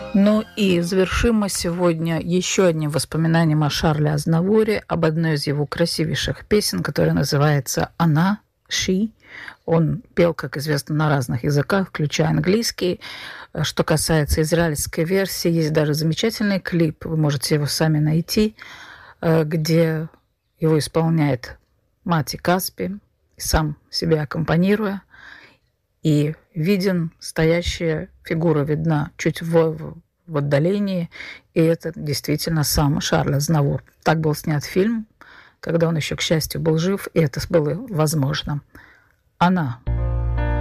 Ну и завершим мы сегодня еще одним воспоминанием о Шарле Азнавуре, об одной из его красивейших песен, которая называется «Она», «She». Он пел, как известно, на разных языках, включая английский. Что касается израильской версии, есть даже замечательный клип, вы можете его сами найти, где его исполняет Мати Каспи, сам себя аккомпанируя. И виден, стоящая фигура видна чуть в отдалении, и это действительно сам Шарль Азнавур. Так был снят фильм, когда он еще, к счастью, был жив, и это было возможно. Она.